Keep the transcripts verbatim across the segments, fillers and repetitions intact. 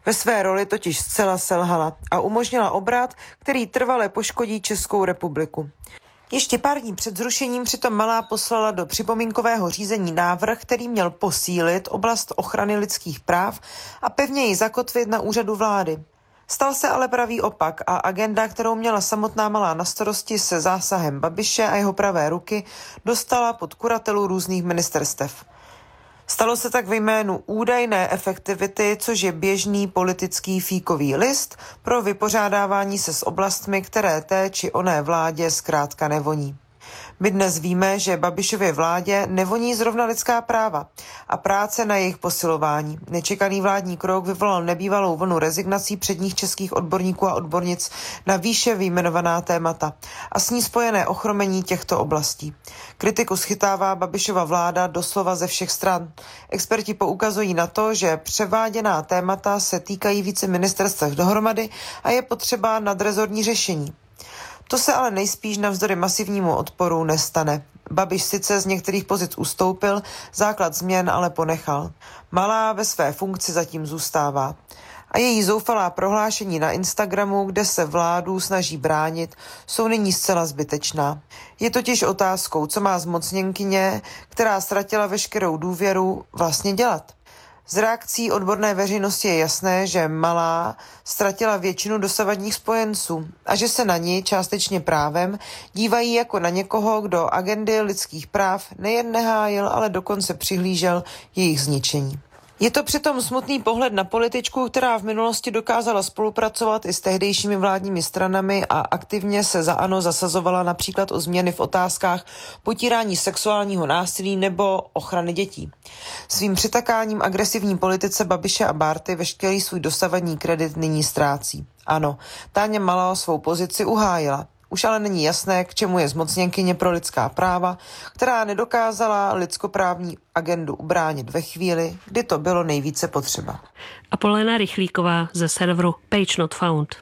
Ve své roli totiž zcela selhala a umožnila obrat, který trvale poškodí Českou republiku. Ještě pár dní před zrušením přitom Malá poslala do připomínkového řízení návrh, který měl posílit oblast ochrany lidských práv a pevně ji zakotvit na úřadu vlády. Stal se ale pravý opak a agenda, kterou měla samotná Malá na starosti se zásahem Babiše a jeho pravé ruky, dostala pod kuratelu různých ministerstev. Stalo se tak ve jménu údajné efektivity, což je běžný politický fíkový list pro vypořádávání se s oblastmi, které té či oné vládě zkrátka nevoní. My dnes víme, že Babišově vládě nevoní zrovna lidská práva a práce na jejich posilování. Nečekaný vládní krok vyvolal nebývalou vlnu rezignací předních českých odborníků a odbornic na výše vyjmenovaná témata a s ní spojené ochromení těchto oblastí. Kritiku schytává Babišova vláda doslova ze všech stran. Experti poukazují na to, že převáděná témata se týkají více ministerstev dohromady a je potřeba nadrezortní řešení. To se ale nejspíš navzdory masivnímu odporu nestane. Babiš sice z některých pozic ustoupil, základ změn ale ponechal. Malá ve své funkci zatím zůstává. A její zoufalá prohlášení na Instagramu, kde se vládu snaží bránit, jsou nyní zcela zbytečná. Je totiž otázkou, co má zmocněnkyně, která ztratila veškerou důvěru, vlastně dělat. Z reakcí odborné veřejnosti je jasné, že Malá ztratila většinu dosavadních spojenců a že se na ní částečně právem dívají jako na někoho, kdo agendy lidských práv nejen nehájil, ale dokonce přihlížel jejich zničení. Je to přitom smutný pohled na političku, která v minulosti dokázala spolupracovat i s tehdejšími vládními stranami a aktivně se za ANO zasazovala například o změny v otázkách potírání sexuálního násilí nebo ochrany dětí. Svým přitakáním agresivní politice Babiše a Bárty veškerý svůj dosavadní kredit nyní ztrácí. Ano, Táňa Malá svou pozici uhájila. Už ale není jasné, k čemu je zmocněnkyně pro lidská práva, která nedokázala lidskoprávní agendu ubránit ve chvíli, kdy to bylo nejvíce potřeba. Apolena Rychlíková ze serveru Page Not Found.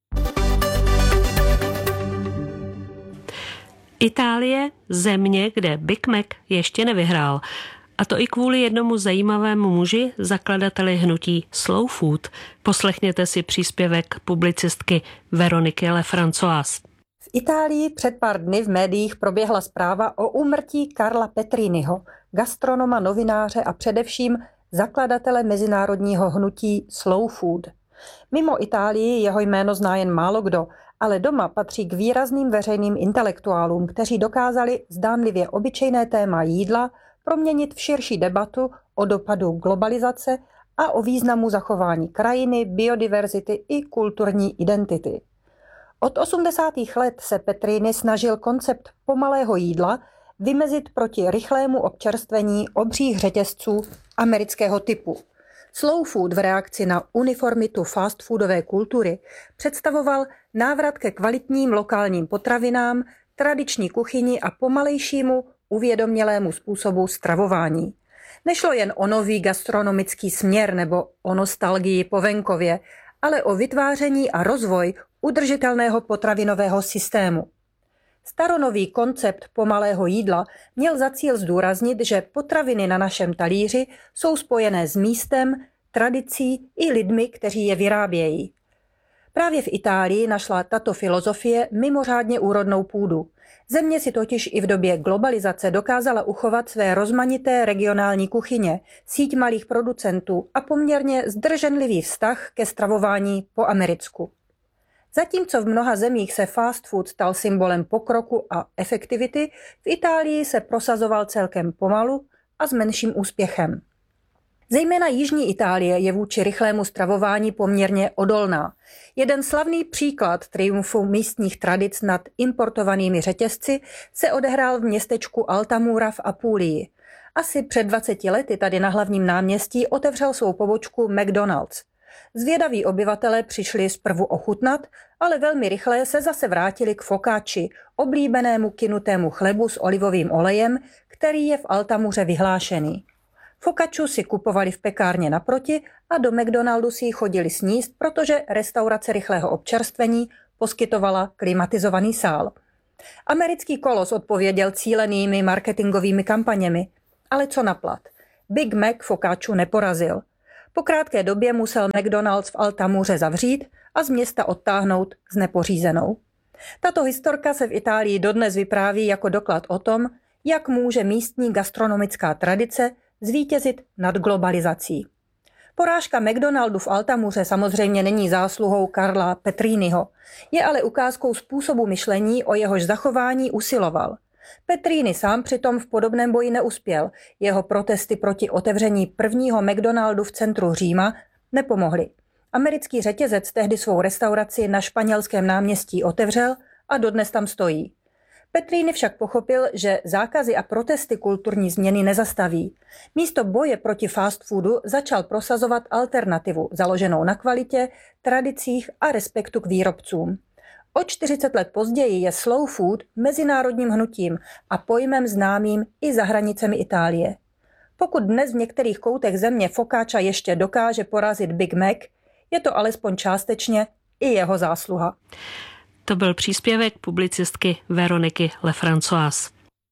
Itálie, země, kde Big Mac ještě nevyhrál. A to i kvůli jednomu zajímavému muži, zakladateli hnutí Slow Food. Poslechněte si příspěvek publicistky Veroniky Lefrancoise. V Itálii před pár dny v médiích proběhla zpráva o úmrtí Carla Petriniho, gastronoma, novináře a především zakladatele mezinárodního hnutí Slow Food. Mimo Itálii jeho jméno zná jen málo kdo, ale doma patří k výrazným veřejným intelektuálům, kteří dokázali zdánlivě obyčejné téma jídla proměnit v širší debatu o dopadu globalizace a o významu zachování krajiny, biodiverzity i kulturní identity. Od osmdesátých let se Petrini snažil koncept pomalého jídla vymezit proti rychlému občerstvení obřích řetězců amerického typu. Slow food v reakci na uniformitu fast foodové kultury představoval návrat ke kvalitním lokálním potravinám, tradiční kuchyni a pomalejšímu uvědomělému způsobu stravování. Nešlo jen o nový gastronomický směr nebo o nostalgii po venkově, ale o vytváření a rozvoj udržitelného potravinového systému. Staronový koncept pomalého jídla měl za cíl zdůraznit, že potraviny na našem talíři jsou spojené s místem, tradicí i lidmi, kteří je vyrábějí. Právě v Itálii našla tato filozofie mimořádně úrodnou půdu. Země si totiž i v době globalizace dokázala uchovat své rozmanité regionální kuchyně, síť malých producentů a poměrně zdrženlivý vztah ke stravování po americku. Zatímco v mnoha zemích se fast food stal symbolem pokroku a efektivity, v Itálii se prosazoval celkem pomalu a s menším úspěchem. Zejména jižní Itálie je vůči rychlému stravování poměrně odolná. Jeden slavný příklad triumfu místních tradic nad importovanými řetězci se odehrál v městečku Altamura v Apulii. Asi před dvaceti lety tady na hlavním náměstí otevřel svou pobočku McDonald's. Zvědaví obyvatelé přišli zprvu ochutnat, ale velmi rychle se zase vrátili k focacci, oblíbenému kynutému chlebu s olivovým olejem, který je v Altamuře vyhlášený. Focacciu si kupovali v pekárně naproti a do McDonaldu si ji chodili sníst, protože restaurace rychlého občerstvení poskytovala klimatizovaný sál. Americký kolos odpověděl cílenými marketingovými kampaněmi, ale co naplat? Big Mac focacciu neporazil. Po krátké době musel McDonald's v Altamuře zavřít a z města odtáhnout s nepořízenou. Tato historka se v Itálii dodnes vypráví jako doklad o tom, jak může místní gastronomická tradice zvítězit nad globalizací. Porážka McDonaldu v Altamuře samozřejmě není zásluhou Carla Petriniho, je ale ukázkou způsobu myšlení, o jehož zachování usiloval. Petrini sám přitom v podobném boji neuspěl, jeho protesty proti otevření prvního McDonaldu v centru Říma nepomohly. Americký řetězec tehdy svou restauraci na španělském náměstí otevřel a dodnes tam stojí. Petrini však pochopil, že zákazy a protesty kulturní změny nezastaví. Místo boje proti fast foodu začal prosazovat alternativu, založenou na kvalitě, tradicích a respektu k výrobcům. O čtyřicet let později je slow food mezinárodním hnutím a pojmem známým i za hranicemi Itálie. Pokud dnes v některých koutech země focaccia ještě dokáže porazit Big Mac, je to alespoň částečně i jeho zásluha. To byl příspěvek publicistky Veroniky Lefrancoise.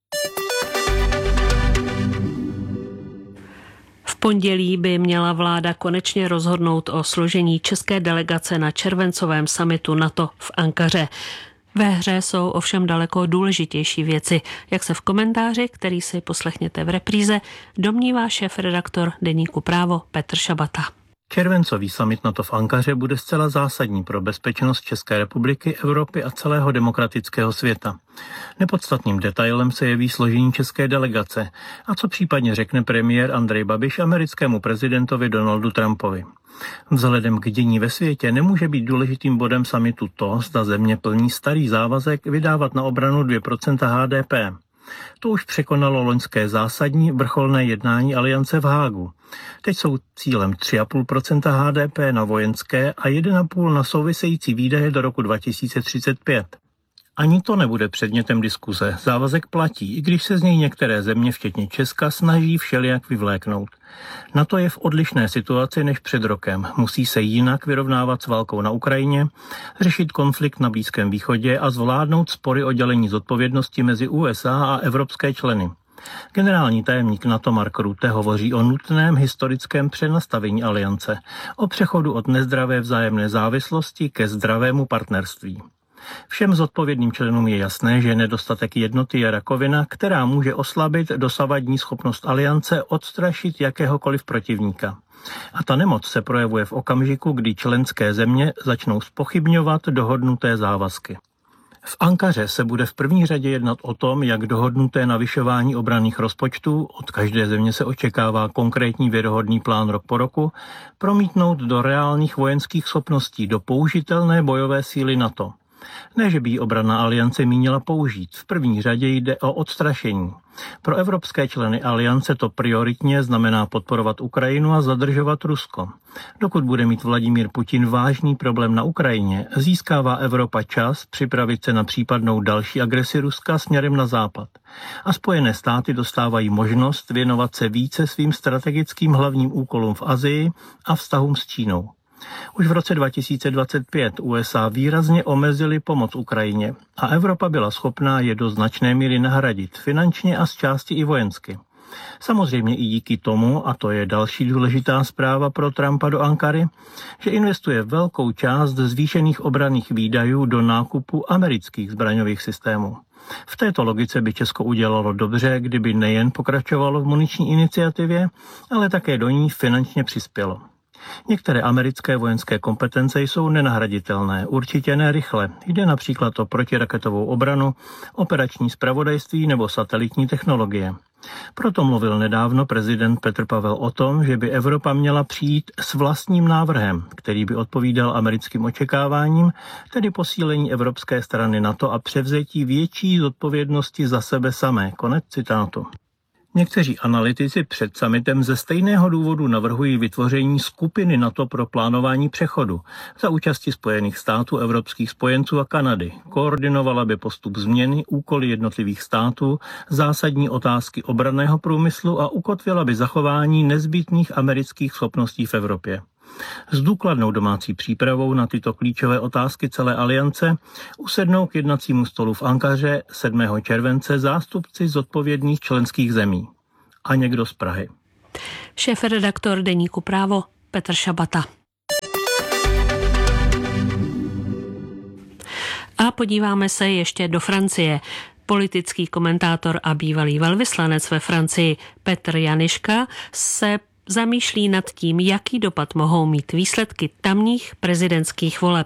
V pondělí by měla vláda konečně rozhodnout o složení české delegace na červencovém summitu NATO v Ankaře. Ve hře jsou ovšem daleko důležitější věci, jak se v komentáři, který si poslechněte v repríze, domnívá šéfredaktor deníku Právo Petr Šabata. Červencový summit NATO v Ankaře bude zcela zásadní pro bezpečnost České republiky, Evropy a celého demokratického světa. Nepodstatným detailem se jeví složení české delegace a co případně řekne premiér Andrej Babiš americkému prezidentovi Donaldu Trumpovi. Vzhledem k dění ve světě nemůže být důležitým bodem summitu to, zda země plní starý závazek vydávat na obranu dvě procenta H D P. To už překonalo loňské zásadní vrcholné jednání aliance v Hágu. Teď jsou cílem tři celá pět procenta H D P na vojenské a jedna celá pět na související výdaje do roku dva tisíce třicet pět. Ani to nebude předmětem diskuze. Závazek platí, i když se z něj některé země, včetně Česka, snaží všelijak vyvléknout. NATO je v odlišné situaci než před rokem. Musí se jinak vyrovnávat s válkou na Ukrajině, řešit konflikt na Blízkém východě a zvládnout spory o dělení zodpovědnosti mezi U S A a evropské členy. Generální tajemník NATO Mark Rutte hovoří o nutném historickém přenastavení aliance, o přechodu od nezdravé vzájemné závislosti ke zdravému partnerství. Všem zodpovědným členům je jasné, že nedostatek jednoty je rakovina, která může oslabit dosavadní schopnost aliance odstrašit jakéhokoliv protivníka. A ta nemoc se projevuje v okamžiku, kdy členské země začnou zpochybňovat dohodnuté závazky. V Ankaře se bude v první řadě jednat o tom, jak dohodnuté navyšování obranných rozpočtů, od každé země se očekává konkrétní věrohodný plán rok po roku, promítnout do reálných vojenských schopností, do použitelné bojové síly NATO. Ne, že by ji obranná aliance mínila použít. V první řadě jde o odstrašení. Pro evropské členy aliance to prioritně znamená podporovat Ukrajinu a zadržovat Rusko. Dokud bude mít Vladimír Putin vážný problém na Ukrajině, získává Evropa čas připravit se na případnou další agresi Ruska směrem na západ. A Spojené státy dostávají možnost věnovat se více svým strategickým hlavním úkolům v Asii a vztahům s Čínou. Už v roce dva tisíce dvacet pět U S A výrazně omezily pomoc Ukrajině a Evropa byla schopná je do značné míry nahradit finančně a z části i vojensky. Samozřejmě i díky tomu, a to je další důležitá zpráva pro Trumpa do Ankary, že investuje velkou část zvýšených obranných výdajů do nákupu amerických zbraňových systémů. V této logice by Česko udělalo dobře, kdyby nejen pokračovalo v muniční iniciativě, ale také do ní finančně přispělo. Některé americké vojenské kompetence jsou nenahraditelné, určitě ne rychle. Jde například o protiraketovou obranu, operační zpravodajství nebo satelitní technologie. Proto mluvil nedávno prezident Petr Pavel o tom, že by Evropa měla přijít s vlastním návrhem, který by odpovídal americkým očekáváním, tedy posílení evropské strany NATO a převzetí větší zodpovědnosti za sebe samé. Konec citátu. Někteří analytici před summitem ze stejného důvodu navrhují vytvoření skupiny NATO pro plánování přechodu za účasti Spojených států, evropských spojenců a Kanady. Koordinovala by postup změny, úkoly jednotlivých států, zásadní otázky obranného průmyslu a ukotvila by zachování nezbytných amerických schopností v Evropě. S důkladnou domácí přípravou na tyto klíčové otázky celé aliance usednou k jednacímu stolu v Ankaře sedmého července zástupci zodpovědných členských zemí a někdo z Prahy. Šéfredaktor deníku Právo Petr Šabata. A podíváme se ještě do Francie. Politický komentátor a bývalý velvyslanec ve Francii Petr Janiška se zamýšlí nad tím, jaký dopad mohou mít výsledky tamních prezidentských voleb.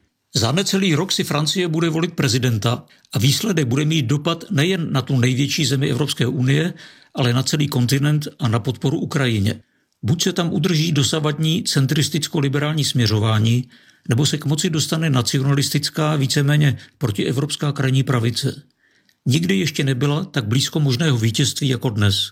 Za necelý rok si Francie bude volit prezidenta a výsledek bude mít dopad nejen na tu největší zemi Evropské unie, ale na celý kontinent a na podporu Ukrajině. Buď se tam udrží dosavadní centristicko-liberální směřování, nebo se k moci dostane nacionalistická, víceméně protievropská krajní pravice. Nikdy ještě nebyla tak blízko možného vítězství jako dnes.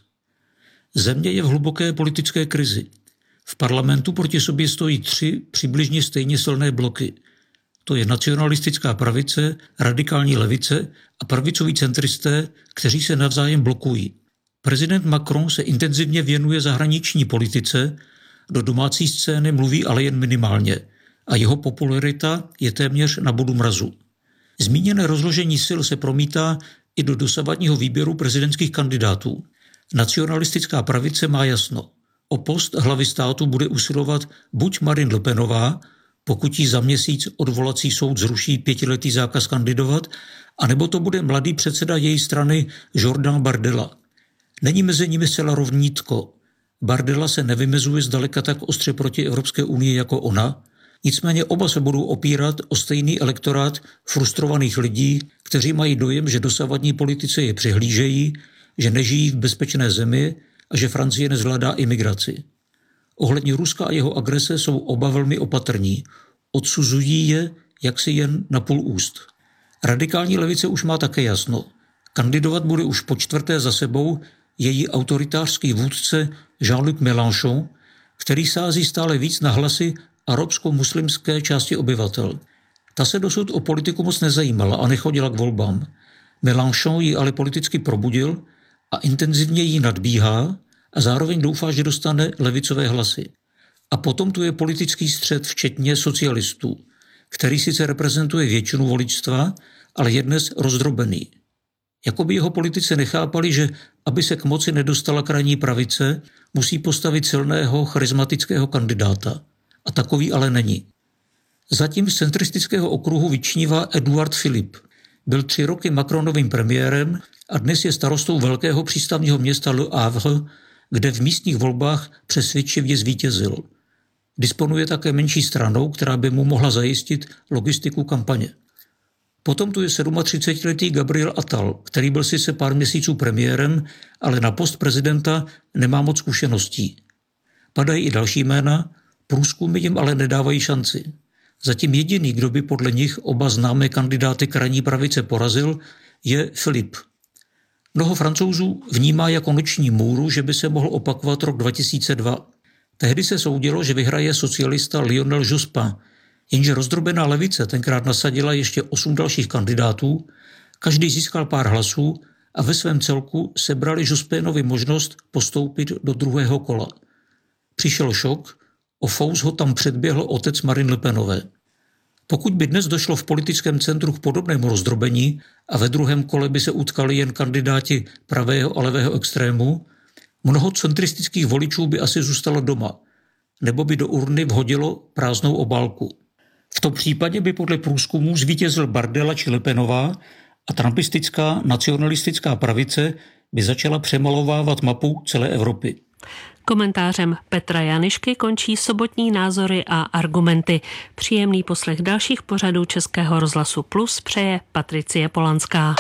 Země je v hluboké politické krizi. V parlamentu proti sobě stojí tři přibližně stejně silné bloky. To je nacionalistická pravice, radikální levice a pravicoví centristé, kteří se navzájem blokují. Prezident Macron se intenzivně věnuje zahraniční politice, do domácí scény mluví ale jen minimálně a jeho popularita je téměř na bodu mrazu. Zmíněné rozložení sil se promítá i do dosavadního výběru prezidentských kandidátů. Nacionalistická pravice má jasno. O post hlavy státu bude usilovat buď Marine Le Penová, pokud jí za měsíc odvolací soud zruší pětiletý zákaz kandidovat, anebo to bude mladý předseda její strany Jordan Bardella. Není mezi nimi zcela rovnítko. Bardella se nevymezuje zdaleka tak ostře proti Evropské unii jako ona, nicméně oba se budou opírat o stejný elektorát frustrovaných lidí, kteří mají dojem, že dosavadní politici je přihlížejí, že nežijí v bezpečné zemi a že Francie nezvládá imigraci. Ohledně Ruska a jeho agrese jsou oba velmi opatrní. Odsuzují je jaksi jen na půl úst. Radikální levice už má také jasno. Kandidovat bude už po čtvrté za sebou její autoritářský vůdce Jean-Luc Mélenchon, který sází stále víc na hlasy arabsko-muslimské části obyvatel. Ta se dosud o politiku moc nezajímala a nechodila k volbám. Mélenchon ji ale politicky probudil a intenzivně jí nadbíhá a zároveň doufá, že dostane levicové hlasy. A potom tu je politický střet, včetně socialistů, který sice reprezentuje většinu voličstva, ale je dnes rozdrobený. Jakoby jeho politici nechápali, že aby se k moci nedostala krajní pravice, musí postavit silného charismatického kandidáta. A takový ale není. Zatím z centristického okruhu vyčnívá Edouard Philippe. Byl tři roky Macronovým premiérem a dnes je starostou velkého přístavního města Le Havre, kde v místních volbách přesvědčivě zvítězil. Disponuje také menší stranou, která by mu mohla zajistit logistiku kampaně. Potom tu je třicetisedmiletý Gabriel Attal, který byl sice pár měsíců premiérem, ale na post prezidenta nemá moc zkušeností. Padají i další jména, průzkumy jim ale nedávají šanci. Zatím jediný, kdo by podle nich oba známé kandidáty krajní pravice porazil, je Philippe. Mnoho Francouzů vnímá jako noční můru, že by se mohl opakovat rok dva tisíce dva. Tehdy se soudilo, že vyhraje socialista Lionel Jospin, jenže rozdrobená levice tenkrát nasadila ještě osm dalších kandidátů, každý získal pár hlasů a ve svém celku sebrali Jospinovi možnost postoupit do druhého kola. Přišel šok, o fous ho tam předběhl otec Marine Le Penové. Pokud by dnes došlo v politickém centru k podobnému rozdrobení a ve druhém kole by se utkali jen kandidáti pravého a levého extrému, mnoho centristických voličů by asi zůstalo doma, nebo by do urny vhodilo prázdnou obálku. V tom případě by podle průzkumů zvítězil Bardella či Le Penová a trumpistická nacionalistická pravice by začala přemalovávat mapu celé Evropy. Komentářem Petra Janišky končí sobotní názory a argumenty. Příjemný poslech dalších pořadů Českého rozhlasu Plus přeje Patricie Polanská.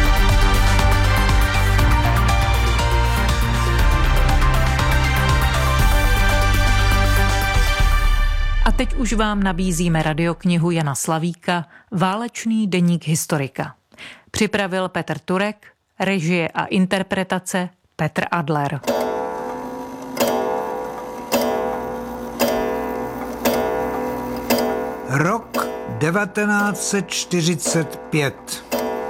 A teď už vám nabízíme radioknihu Jana Slavíka Válečný deník historika. Připravil Petr Turek, režie a interpretace Petr Adler. Rok devatenáct set čtyřicet pět.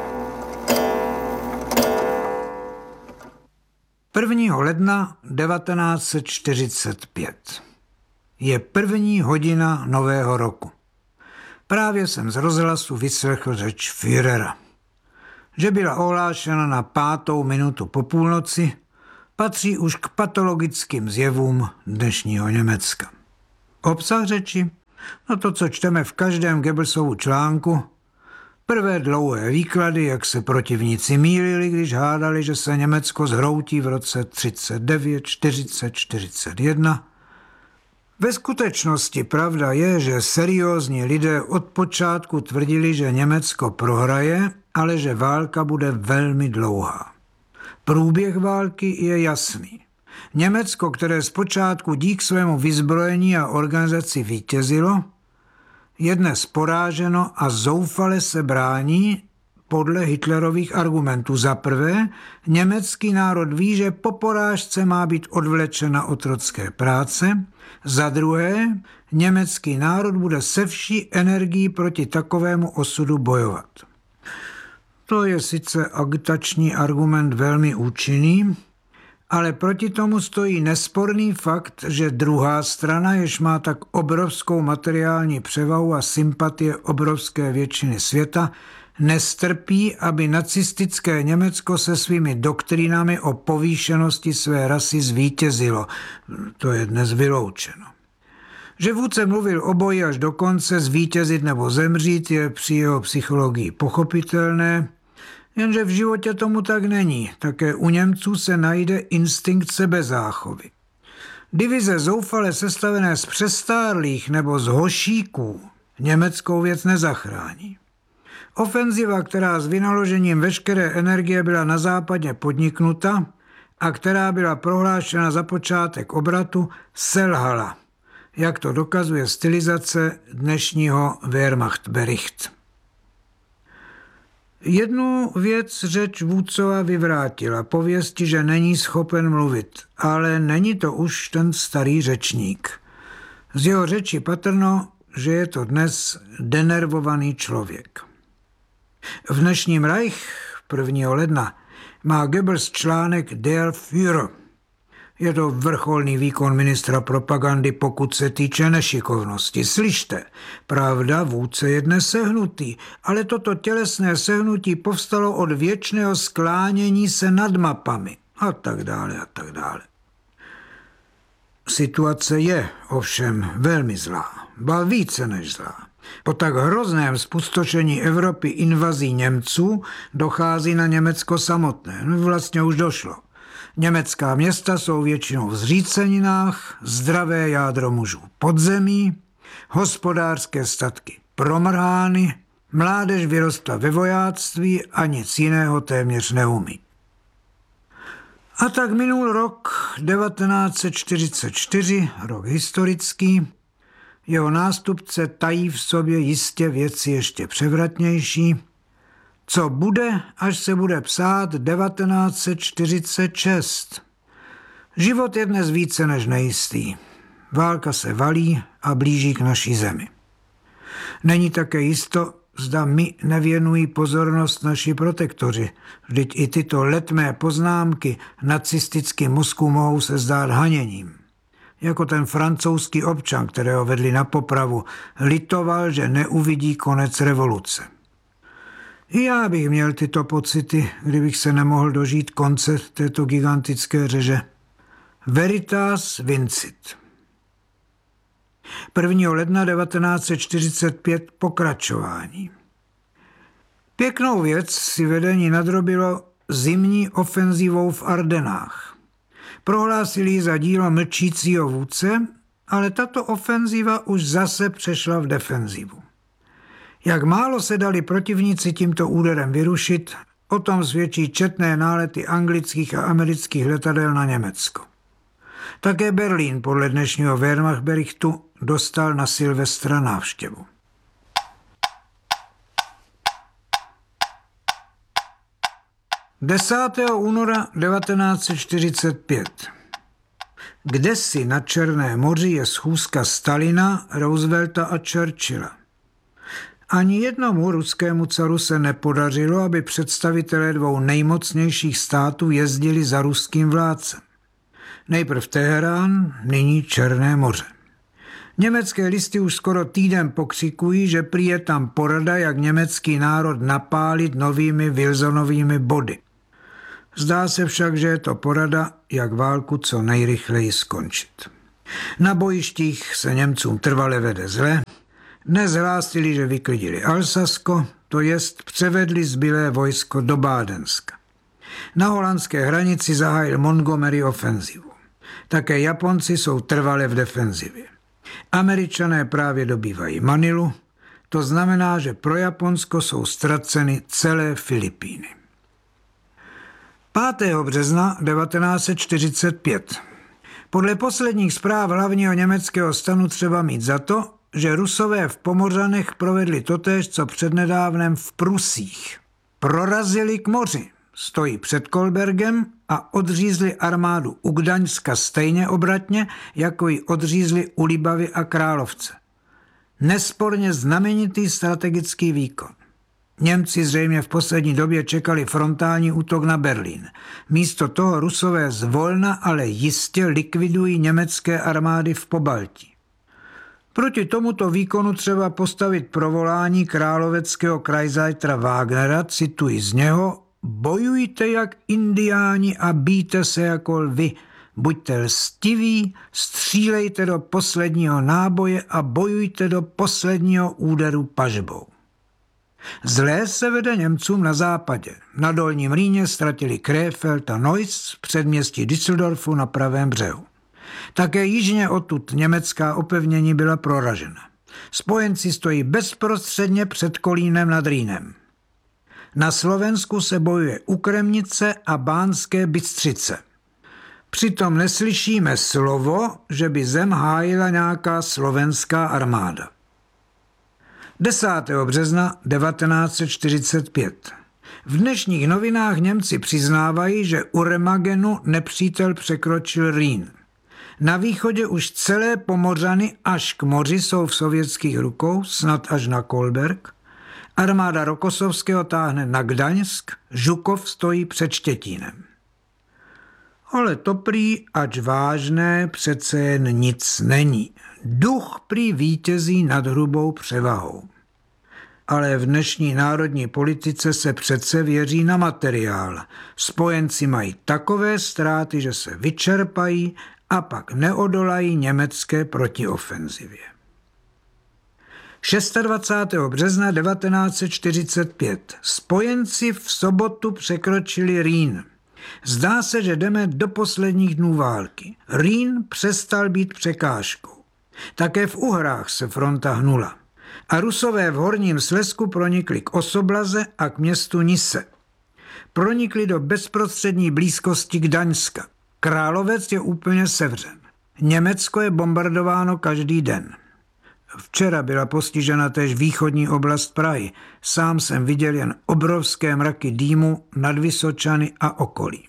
prvního ledna devatenáct set čtyřicet pět. Je první hodina nového roku. Právě jsem z rozhlasu vyslechl řeč Führera. Že byla ohlášena na pátou minutu po půlnoci, patří už k patologickým zjevům dnešního Německa. Obsah řeči? No to, co čteme v každém Goebbelsovu článku. Prvé dlouhé výklady, jak se protivníci mýlili, když hádali, že se Německo zhroutí v roce třicet devět, čtyřicet, čtyřicet jedna. Ve skutečnosti pravda je, že seriózní lidé od počátku tvrdili, že Německo prohraje, ale že válka bude velmi dlouhá. Průběh války je jasný. Německo, které zpočátku dík svému vyzbrojení a organizaci vítězilo, je dnes poráženo a zoufale se brání podle Hitlerových argumentů. Za prvé, německý národ ví, že po porážce má být odvlečena otrocké práce. Za druhé, německý národ bude se vší energií proti takovému osudu bojovat. To je sice agitační argument velmi účinný, ale proti tomu stojí nesporný fakt, že druhá strana, jež má tak obrovskou materiální převahu a sympatie obrovské většiny světa, nestrpí, aby nacistické Německo se svými doktrínami o povýšenosti své rasy zvítězilo. To je dnes vyloučeno. Že vůdce mluvil o boji až do konce, zvítězit nebo zemřít, je při jeho psychologii pochopitelné, jenže v životě tomu tak není. Také u Němců se najde instinkt sebezáchovy. Divize zoufale sestavené z přestárlých nebo z hošíků německou věc nezachrání. Ofenziva, která s vynaložením veškeré energie byla na západě podniknuta a která byla prohlášena za počátek obratu, selhala, jak to dokazuje stylizace dnešního Wehrmachtbericht. Jednu věc řeč Vůdcova vyvrátila, pověsti, že není schopen mluvit, ale není to už ten starý řečník. Z jeho řeči patrno, že je to dnes denervovaný člověk. V dnešním Reich prvního ledna má Goebbels článek Der Führer. Je to vrcholný výkon ministra propagandy, pokud se týče nešikovnosti. Slyšte, pravda, vůdce je dnes sehnutý, ale toto tělesné sehnutí povstalo od věčného sklánění se nad mapami a tak dále a tak dále. Situace je ovšem velmi zlá, ba více než zlá. Po tak hrozném spustošení Evropy invazí Němců dochází na Německo samotné. No, vlastně už došlo. Německá města jsou většinou v zříceninách, zdravé jádro mužů podzemí, hospodářské statky promrhány, mládež vyrostla ve vojáctví a nic jiného téměř neumí. A tak minul rok devatenáct set čtyřicet čtyři, rok historický, jeho nástupce tají v sobě jistě věci ještě převratnější. Co bude, až se bude psát devatenáct set čtyřicet šest? Život je dnes více než nejistý. Válka se valí a blíží k naší zemi. Není také jisto, zda mi nevěnují pozornost naši protektoři. Vždyť i tyto letmé poznámky nacistickým mozku mohou se zdát haněním. Jako ten francouzský občan, kterého vedli na popravu, litoval, že neuvidí konec revoluce. I já bych měl tyto pocity, kdybych se nemohl dožít konce této gigantické řeže. Veritas vincit. prvního ledna devatenáct set čtyřicet pět pokračování. Pěknou věc si vedení nadrobilo zimní ofenzivou v Ardenách. Prohlásili ji za dílo mlčícího vůdce, ale tato ofenziva už zase přešla v defenzivu. Jak málo se dali protivníci tímto úderem vyrušit, o tom svědčí četné nálety anglických a amerických letadel na Německo. Také Berlín podle dnešního Wehrmachtberichtu dostal na Silvestra návštěvu. desátého února devatenáct set čtyřicet pět. Kdesi na Černém moři je schůzka Stalina, Roosevelta a Churchilla. Ani jednomu ruskému caru se nepodařilo, aby představitelé dvou nejmocnějších států jezdili za ruským vládcem. Nejprv Teherán, nyní Černé moře. Německé listy už skoro týden pokřikují, že prý je tam porada, jak německý národ napálit novými Wilsonovými body. Zdá se však, že je to porada, jak válku co nejrychleji skončit. Na bojištích se Němcům trvale vede zle. Dnes hlásili, že vyklidili Alsasko, to jest převedli zbylé vojsko do Bádenska. Na holandské hranici zahájil Montgomery ofenzivu. Také Japonci jsou trvale v defenzivě. Američané právě dobývají Manilu, to znamená, že pro Japonsko jsou ztraceny celé Filipíny. pátého března devatenáct set čtyřicet pět. Podle posledních zpráv hlavního německého stanu třeba mít za to, že Rusové v Pomořanech provedli totéž, co přednedávnem v Prusích. Prorazili k moři, stojí před Kolbergem a odřízli armádu u Gdaňska stejně obratně, jako ji odřízli u Libavy a Královce. Nesporně znamenitý strategický výkon. Němci zřejmě v poslední době čekali frontální útok na Berlín. Místo toho Rusové zvolna, ale jistě likvidují německé armády v Pobaltí. Proti tomuto výkonu třeba postavit provolání královeckého krajzajtra Wagnera, cituji z něho: bojujte jak indiáni a bijte se jako lvy. Buďte lstiví, střílejte do posledního náboje a bojujte do posledního úderu pažbou. Zlé se vede Němcům na západě. Na Dolním Rýně ztratili Krefeld a Neuss, předměstí Düsseldorfu na pravém břehu. Také jižně odtud německá opevnění byla proražena. Spojenci stojí bezprostředně před Kolínem nad Rýnem. Na Slovensku se bojuje u Kremnice a Banské Bystřice. Přitom neslyšíme slovo, že by zem hájila nějaká slovenská armáda. desátého března devatenáct set čtyřicet pět. V dnešních novinách Němci přiznávají, že u Remagenu nepřítel překročil Rýn. Na východě už celé Pomořany až k moři jsou v sovětských rukou, snad až na Kolberg. Armáda Rokosovského táhne na Gdaňsk, Žukov stojí před Štětínem. Ale to prý, ač vážné, přece jen nic není. Duch prý vítězí nad hrubou převahou. Ale v dnešní národní politice se přece věří na materiál. Spojenci mají takové ztráty, že se vyčerpají a pak neodolají německé protiofenzivě. dvacátého šestého března devatenáct set čtyřicet pět. Spojenci v sobotu překročili Rýn. Zdá se, že jdeme do posledních dnů války. Rýn přestal být překážkou. Také v Uhrách se fronta hnula. A Rusové v Horním Slezsku pronikli k Osoblaze a k městu Nise. Pronikli do bezprostřední blízkosti Gdaňska. Královec je úplně sevřen. Německo je bombardováno každý den. Včera byla postižena též východní oblast Prahy. Sám jsem viděl jen obrovské mraky dýmu nad Vysočany a okolí.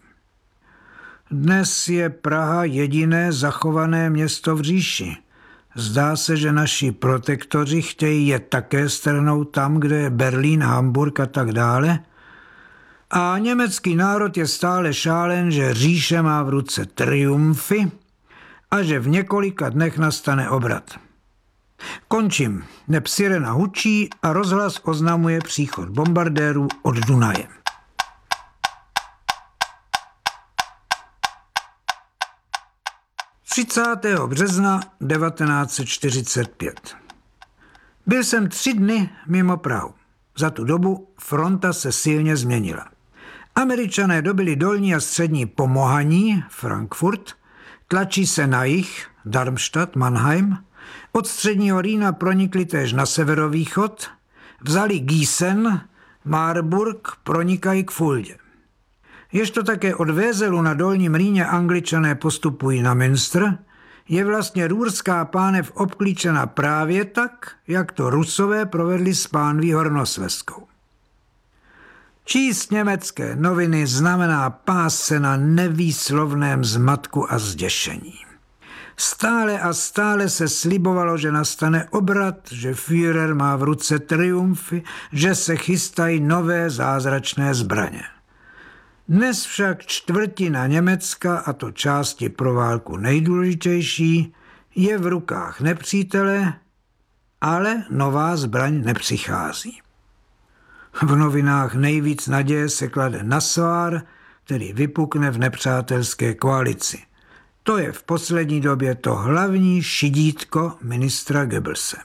Dnes je Praha jediné zachované město v říši. Zdá se, že naši protektoři chtějí je také strhnout tam, kde je Berlín, Hamburg a tak dále. A německý národ je stále šálen, že říše má v ruce triumfy a že v několika dnech nastane obrat. Končím. Neb sirena hučí a rozhlas oznamuje příchod bombardérů od Dunaje. třicátého března devatenáct set čtyřicet pět. Byl jsem tři dny mimo Prahu. Za tu dobu fronta se silně změnila. Američané dobyli dolní a střední Pomohaní, Frankfurt, tlačí se na jih, Darmstadt, Mannheim, od středního Rýna pronikli též na severovýchod, vzali Gießen, Marburg, pronikají k Fuldě. Ježto také od Vézelu na Dolním Rýně Angličané postupují na Münster, je vlastně Růrská pánev obklíčena právě tak, jak to Rusové provedli s pánví Hornoslezskou. Číst německé noviny znamená pást se na nevýslovném zmatku a zděšení. Stále a stále se slibovalo, že nastane obrat, že Führer má v ruce triumfy, že se chystají nové zázračné zbraně. Dnes však čtvrtina Německa, a to části pro válku nejdůležitější, je v rukách nepřítele, ale nová zbraň nepřichází. V novinách nejvíc naděje se klade na Soir, který vypukne v nepřátelské koalici. To je v poslední době to hlavní šidítko ministra Goebbelse.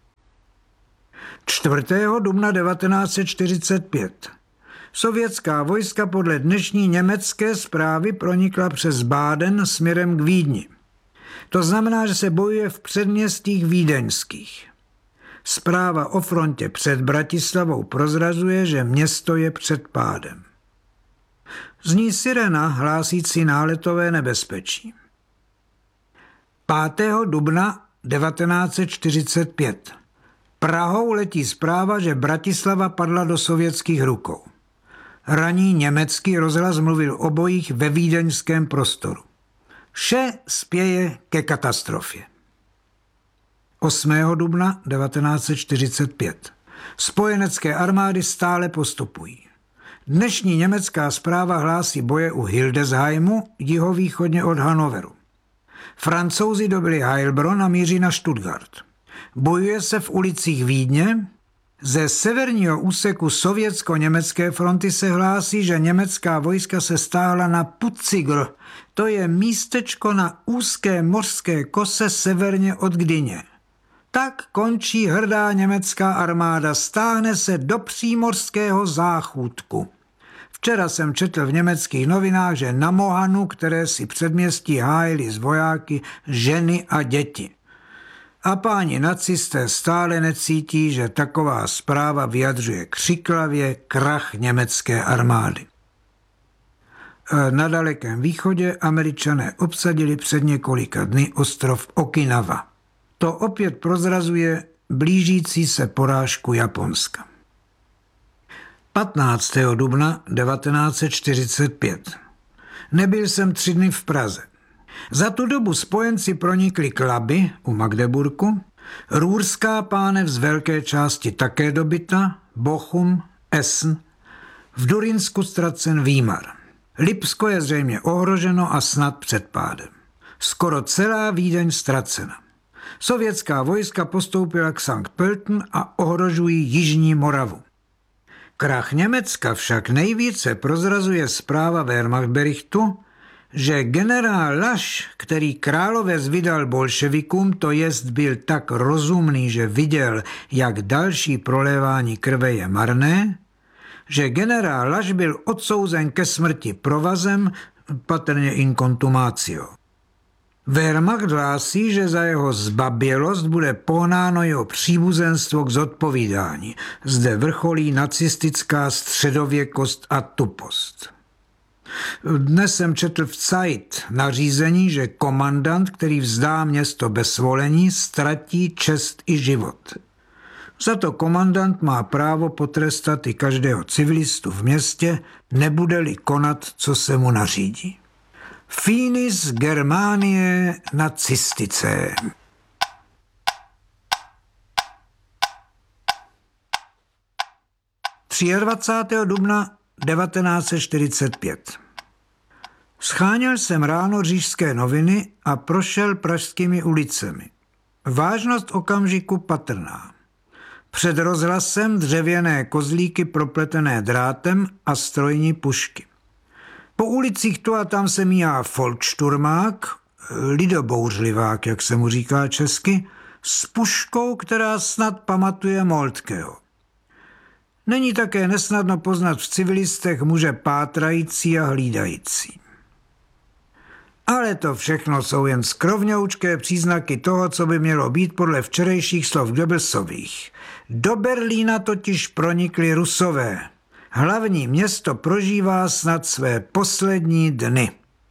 čtvrtého dubna devatenáct set čtyřicet pět sovětská vojska podle dnešní německé zprávy pronikla přes Báden směrem k Vídni. To znamená, že se bojuje v předměstích vídeňských. Zpráva o frontě před Bratislavou prozrazuje, že město je před pádem. Zní sirena hlásící náletové nebezpečí. pátého dubna devatenáct set čtyřicet pět Prahou letí zpráva, že Bratislava padla do sovětských rukou. Raní německý rozhlas mluvil o bojích ve vídeňském prostoru. Vše spěje ke katastrofě. osmého dubna devatenáct set čtyřicet pět Spojenecké armády stále postupují. Dnešní německá zpráva hlásí boje u Hildesheimu, jihovýchodně od Hanoveru. Francouzi dobili Heilbronn a míří na Stuttgart. Bojuje se v ulicích Vídně. Ze severního úseku sovětsko-německé fronty se hlásí, že německá vojska se stáhla na Putzigl. To je místečko na úzké mořské kose severně od Gdyně. Tak končí hrdá německá armáda, stáhne se do přímořského záchůdku. Včera jsem četl v německých novinách, že na Mohanu, které si předměstí hájili z vojáky, ženy a děti. A páni nacisté stále necítí, že taková zpráva vyjadřuje křiklavě krach německé armády. Na dalekém východě Američané obsadili před několika dny ostrov Okinawa. To opět prozrazuje blížící se porážku Japonska. patnáctého dubna devatenáct set čtyřicet pět Nebyl jsem tři dny v Praze. Za tu dobu spojenci pronikli k Labi u Magdeburku, Růrská pánev z velké části také dobyta, Bochum, Essen, v Durinsku ztracen Výmar. Lipsko je zřejmě ohroženo a snad před pádem. Skoro celá Vídeň ztracena. Sovětská vojska postoupila k Sankt Pölten a ohrožují jižní Moravu. Krach Německa však nejvíce prozrazuje zpráva Wehrmachtberichtu, že generál Lasch, který královec vydal bolševikům, to jest byl tak rozumný, že viděl, jak další prolévání krve je marné, že generál Lasch byl odsouzen ke smrti provazem, patrně incontumatio. Wehrmacht hlásí, že za jeho zbabělost bude pohnáno jeho příbuzenstvo k zodpovídání. Zde vrcholí nacistická středověkost a tupost. Dnes jsem četl v Zeit nařízení, že komandant, který vzdá město bez svolení, ztratí čest i život. Za to komandant má právo potrestat i každého civilistu v městě, nebude-li konat, co se mu nařídí. Finis Germanie nacistice. dvacátého třetího dubna devatenáct set čtyřicet pět Scháněl jsem ráno Říšské noviny a prošel pražskými ulicemi. Vážnost okamžiku patrná. Před rozhlasem dřevěné kozlíky propletené drátem a strojní pušky. Po ulicích tu a tam se míhá folksturmák, lidobouřlivák, jak se mu říká česky, s puškou, která snad pamatuje Moltkeho. Není také nesnadno poznat v civilistech muže pátrající a hlídající. Ale to všechno jsou jen skrovňoučké příznaky toho, co by mělo být podle včerejších slov Goebbelsových. Do Berlína totiž pronikli Rusové. Hlavní město prožívá snad své poslední dny.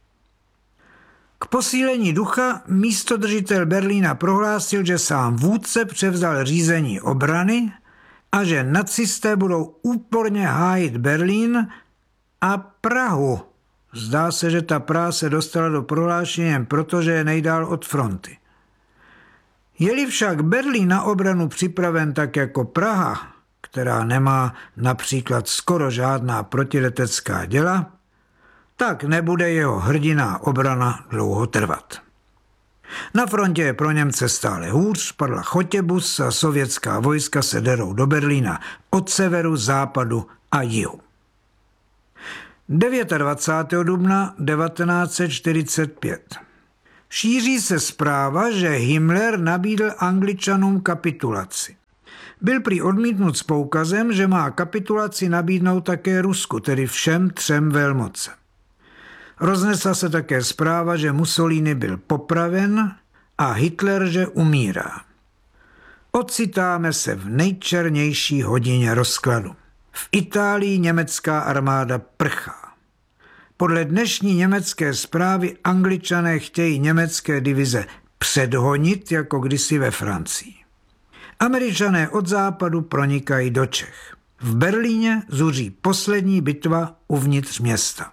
K posílení ducha místodržitel Berlína prohlásil, že sám vůdce převzal řízení obrany a že nacisté budou úporně hájit Berlín a Prahu. Zdá se, že ta Praha se dostala do prohlášení jen proto, že je nejdál od fronty. Je-li však Berlín na obranu připraven tak jako Praha, která nemá například skoro žádná protiletecká děla, tak nebude jeho hrdiná obrana dlouho trvat. Na frontě je pro Němce stále hůř, padla Chotěbus a sovětská vojska se derou do Berlína od severu, západu a jihu. dvacátého devátého dubna devatenáct set čtyřicet pět Šíří se zpráva, že Himmler nabídl Angličanům kapitulaci. Byl prý odmítnut s poukazem, že má kapitulaci nabídnout také Rusku, tedy všem třem velmocem. Roznesla se také zpráva, že Mussolini byl popraven a Hitler, že umírá. Ocitáme se v nejčernější hodině rozkladu. V Itálii německá armáda prchá. Podle dnešní německé zprávy Angličané chtějí německé divize předhonit, jako kdysi ve Francii. Američané od západu pronikají do Čech. V Berlíně zuří poslední bitva uvnitř města.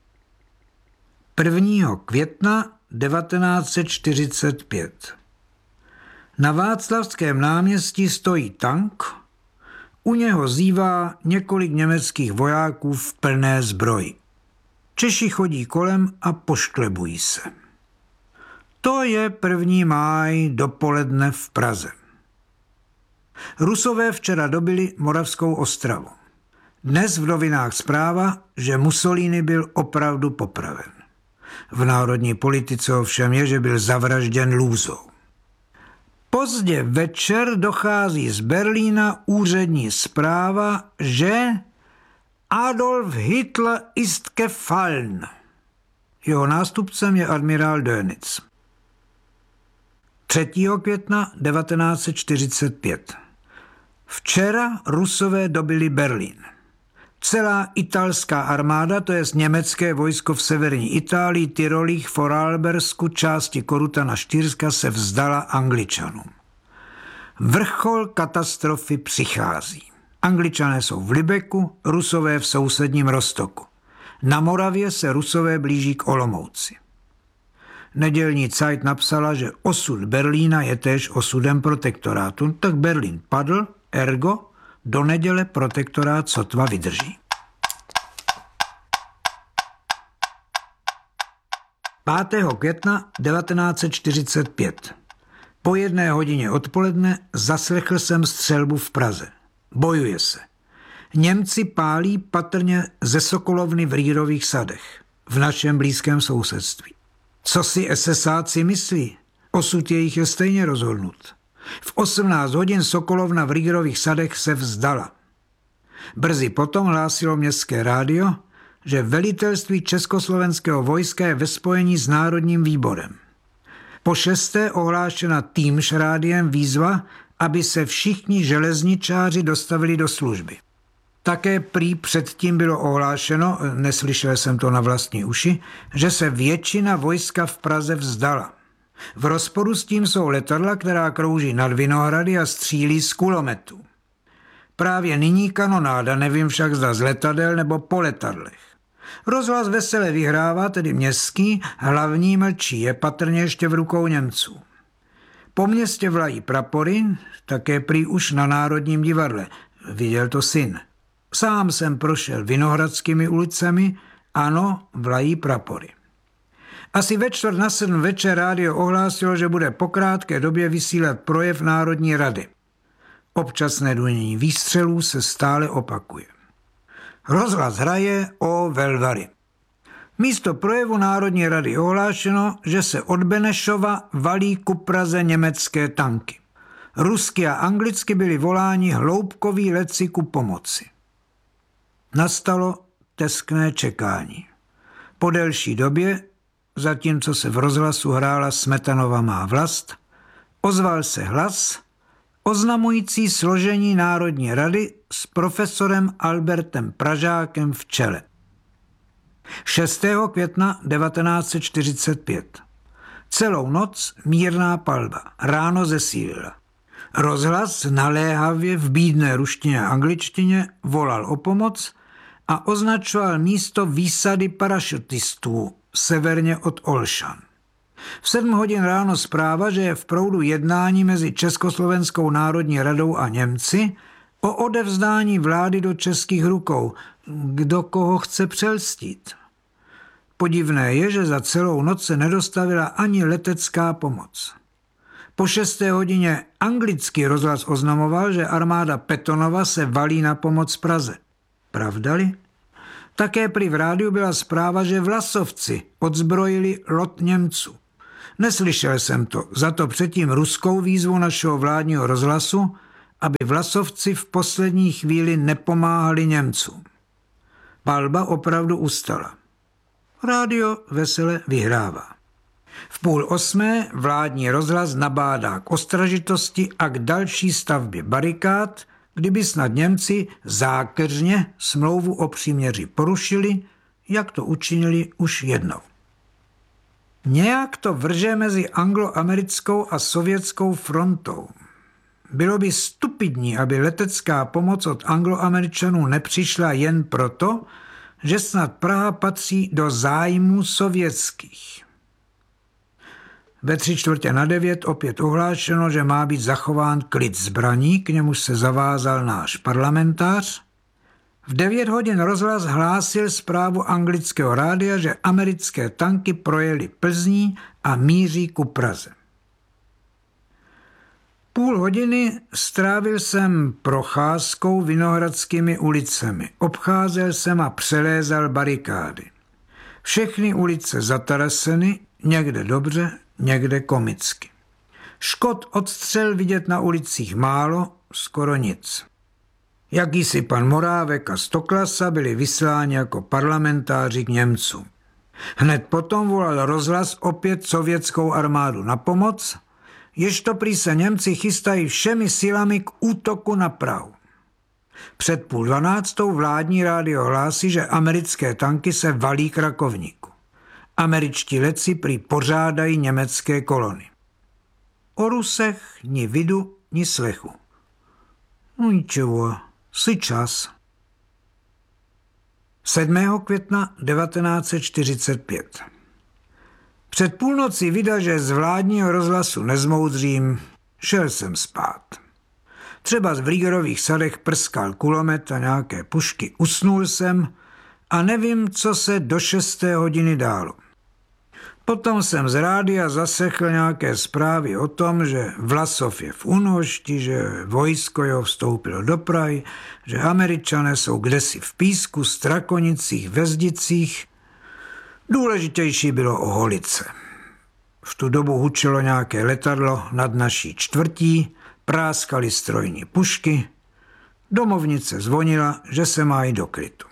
prvního května devatenáct set čtyřicet pět. Na Václavském náměstí stojí tank, u něho zívá několik německých vojáků v plné zbroji. Češi chodí kolem a pošklebují se. To je prvního máje dopoledne v Praze. Rusové včera dobili Moravskou Ostravu. Dnes v novinách zpráva, že Mussolini byl opravdu popraven. V národní politice ovšem je, že byl zavražděn lůzou. Pozdě večer dochází z Berlína úřední zpráva, že Adolf Hitler ist gefallen. Jeho nástupcem je admirál Dönitz. třetího května devatenáct set čtyřicet pět. Včera Rusové dobili Berlín. Celá italská armáda, to jest německé vojsko v severní Itálii, Tyrolích, Vorarlbergsku, části Korutana, Štýrska, se vzdala Angličanům. Vrchol katastrofy přichází. Angličané jsou v Lübecku, Rusové v sousedním Rostoku. Na Moravě se Rusové blíží k Olomouci. Nedělní Zeit napsala, že osud Berlína je též osudem protektorátu, tak Berlín padl, ergo do neděle protektorát sotva vydrží. pátého května devatenáct set čtyřicet pět. Po jedné hodině odpoledne zaslechl jsem střelbu v Praze. Bojuje se. Němci pálí patrně ze sokolovny v Rýrových sadech, v našem blízkém sousedství. Co si esesáci myslí? Osud jejich je stejně rozhodnut. V osmnáct hodin sokolovna v Rýrových sadech se vzdala. Brzy potom hlásilo městské rádio, že velitelství československého vojska je ve spojení s Národním výborem. Po šesté ohlášena týmž rádiem výzva, aby se všichni železničáři dostavili do služby. Také prý předtím bylo ohlášeno, neslyšel jsem to na vlastní uši, že se většina vojska v Praze vzdala. V rozporu s tím jsou letadla, která krouží nad Vinohrady a střílí z kulometů. Právě nyní kanonáda, nevím však zda z letadel nebo po letadlech. Rozhlas vesele vyhrává, tedy městský, hlavní mlčí, je patrně ještě v rukou Němců. Po městě vlají prapory, také prý už na Národním divadle. Viděl to syn. Sám jsem prošel Vinohradskými ulicemi, ano, vlají prapory. Asi ve čtvrt na sedm večer rádio ohlásilo, že bude po krátké době vysílat projev Národní rady. Občasné dunění výstřelů se stále opakuje. Rozhlas hraje o Velvary. Místo projevu Národní rady ohlášeno, že se od Benešova valí ku Praze německé tanky. Rusky a anglicky byli voláni hloubkoví letci ku pomoci. Nastalo teskné čekání. Po delší době, zatímco se v rozhlasu hrála Smetanova má vlast, ozval se hlas oznamující složení Národní rady s profesorem Albertem Pražákem v čele. šestého května devatenáct set čtyřicet pět. Celou noc mírná palba, ráno zesílila. Rozhlas naléhavě v bídné ruštině a angličtině volal o pomoc a označoval místo výsady parašutistů severně od Olšan. V sedm hodin ráno zpráva, že je v proudu jednání mezi Československou národní radou a Němci o odevzdání vlády do českých rukou, kdo koho chce přelstít. Podivné je, že za celou noc se nedostavila ani letecká pomoc. Po šesté hodině anglický rozhlas oznamoval, že armáda Petonova se valí na pomoc Praze. Pravda-li? Také prý v rádiu byla zpráva, že Vlasovci odzbrojili lot Němců. Neslyšel jsem to, za to předtím ruskou výzvu našeho vládního rozhlasu, aby Vlasovci v poslední chvíli nepomáhali Němcům. Palba opravdu ustala. Rádio vesele vyhrává. V půl osmé vládní rozhlas nabádá k ostražitosti a k další stavbě barikád, kdyby snad Němci zákeřně smlouvu o příměří porušili, jak to učinili už jednou. Nějak to vrže mezi angloamerickou a sovětskou frontou. Bylo by stupidní, aby letecká pomoc od angloameričanů nepřišla jen proto, že snad Praha patří do zájmů sovětských. Ve tři čtvrtě na devět opět ohlášeno, že má být zachován klid zbraní, k němuž se zavázal náš parlamentář. V devět hodin rozhlas hlásil zprávu anglického rádia, že americké tanky projeli Plzní a míří ku Praze. Půl hodiny strávil jsem procházkou Vinohradskými ulicemi. Obcházel jsem a přelézal barikády. Všechny ulice zataraseny, někde dobře, někde komicky. Škod od střel vidět na ulicích málo, skoro nic. Jakýsi pan Morávek a Stoklasa byli vysláni jako parlamentáři k Němcům. Hned potom volal rozhlas opět sovětskou armádu na pomoc, ježto prý se Němci chystají všemi silami k útoku na Prahu. Před půl dvanáctou vládní rádio hlásí, že americké tanky se valí k Rakovníku. Američtí letci prý pořádají německé kolony. O Rusech ni vidu, ni slechu. No ničeho, si čas. sedmého května devatenáct set čtyřicet pět. Před půlnocí vida, že z vládního rozhlasu nezmoudřím, šel jsem spát. Třeba z Vrýgerových sadech prskal kulomet a nějaké pušky. Usnul jsem a nevím, co se do šesté hodiny dálo. Potom jsem z rádia zaslechl nějaké zprávy o tom, že Vlasov je v Únošti, že vojsko jeho vstoupilo do Prahy, že Američané jsou kdesi v Písku, Strakonicích, Vezdicích. Důležitější bylo o Holice. V tu dobu hučelo nějaké letadlo nad naší čtvrtí, práskaly strojní pušky, domovnice zvonila, že se má jít do krytu.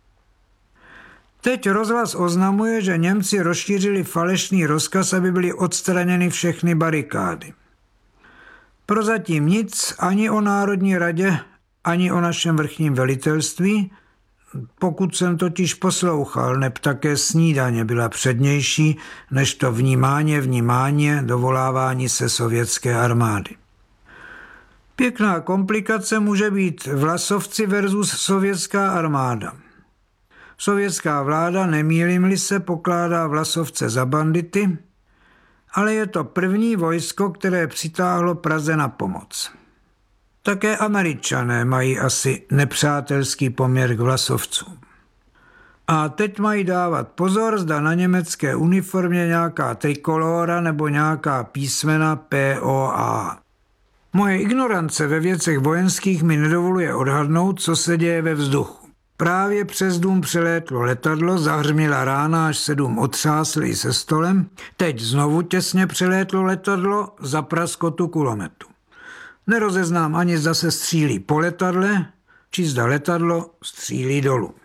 Teď rozhlas oznamuje, že Němci rozšířili falešný rozkaz, aby byly odstraněny všechny barikády. Prozatím nic ani o Národní radě, ani o našem vrchním velitelství, pokud jsem totiž poslouchal, neb také snídaně byla přednější než to vnímání vnímání dovolávání se sovětské armády. Pěkná komplikace může být Vlasovci versus sovětská armáda. Sovětská vláda, nemýlím-li se, pokládá Vlasovce za bandity, ale je to první vojsko, které přitáhlo Praze na pomoc. Také Američané mají asi nepřátelský poměr k Vlasovcům. A teď mají dávat pozor, zda na německé uniformě nějaká trikolóra nebo nějaká písmena P O A. Moje ignorance ve věcech vojenských mi nedovoluje odhadnout, co se děje ve vzduchu. Právě přes dům přelétlo letadlo, zahřmila rána, až se dům otřásl i se stolem. Teď znovu těsně přelétlo letadlo za praskotu kulometu. Nerozeznám ani, zda se střílí po letadle, či zda letadlo střílí dolů.